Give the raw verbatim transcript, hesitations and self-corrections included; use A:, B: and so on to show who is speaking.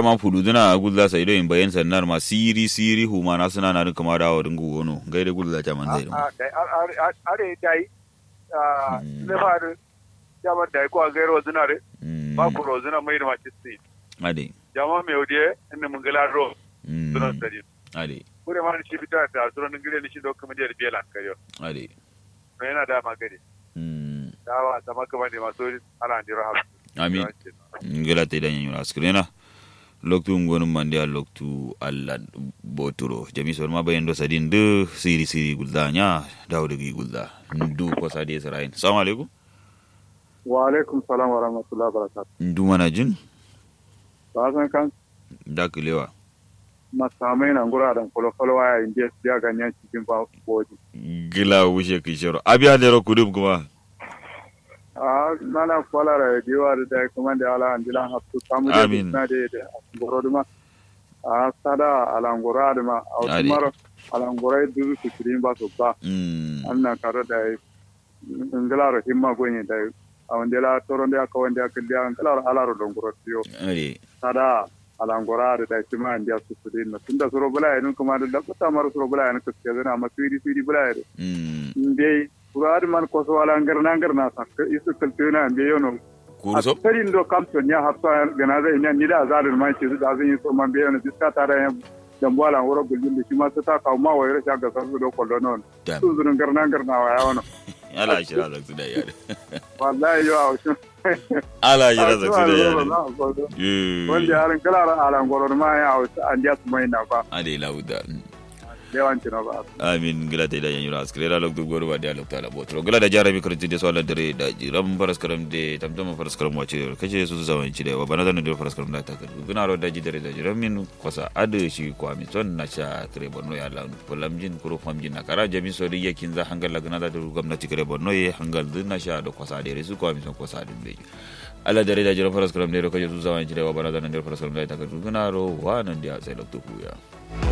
A: ma fudu duna gulza sai do in bayan sannar ma siri siri huma na suna na kuma da wadin gono gaida gulza ta man zai do
B: a a are dai a ne faru jama dai ko gairo zuna re ba ku ro zuna mai da ma cisti
A: ade
B: jama me odiye inda mun gala ro zuna sadi
A: ade
B: kure ma shi bita da zuna ngire ni shi do kuma da biya lan kayo
A: ade
B: me yana da magani mm dawa da makama ne maso ala ndiro ha
A: amin ngela te da nyura skrena loktu ngonum mande loktu alla boturo jami so ma bayendo sadin de siri siri guldanya dawde gi gulda ndu ko sadi sarain assalamu alaikum
B: wa alaikum salam wa rahmatullahi wa barakatuh
A: ndu mana jin
B: bazan kan
A: dakilewa
B: masamai na ngura dan kolo kolo waya india dia ganyan cikin ba boji
A: gila wuce kishoro abiya da ro kudum kuma
B: ah nana kwala ra diwa da kuma da ala andila haftu kamu da na de de goroduma ah sada ala ngora da ma autumar ala ngora du su kirin ba so ba anna karo da ngala ro himma gonye da awandela toronde aka wande aka dia ngala ala ro don gorotio
A: ali
B: sada ala ngora da tima andia su kirin na tunda suro bula yin kuma da da mar suro bula yin kaske zana ma siri siri bula yin ndai Kuradi man koso wala ngar nangar na sak isu kaltuna ambe yono
A: kurso
B: tarin do kamton ya hafsa ganaza ina ni da zadar man ci da zan yi so man be yono diska tare dan bola woro gulin da kuma ta ka ma wayar sha ga sarfu do kollo non su zun ngar nangar na waya wono
A: ala shira da su da yare
B: wallahi yo awshu
A: ala shira da su da yare
B: wanda yaran kala ala ngoro ma ya awshu an dia su mai na ba
A: ade lauda
B: yawanci na ba
A: amin gila ta da yanyura askrela lok du gorwa da lok ta la botro gila da jara mi karti de swala dare da jiram paraskaram de tamtama paraskaram wace kace su zaman ci da wa bana da ne paraskaram da ta kadu gina ro da jidare da jiram min kosa ade shi ko mi son na cha kare bonno ya lan polam jin kuro fam jin na kara jami so ri yakin za hangal la gina da gwamnati kare bonno ye hangal din na sha da kosa da su ko mi son kosa din be ala dare da jiram paraskaram ne ro kace su zaman ci da wa bana da ne paraskaram da ta kadu gina ro wa nan dia sai lok tu ya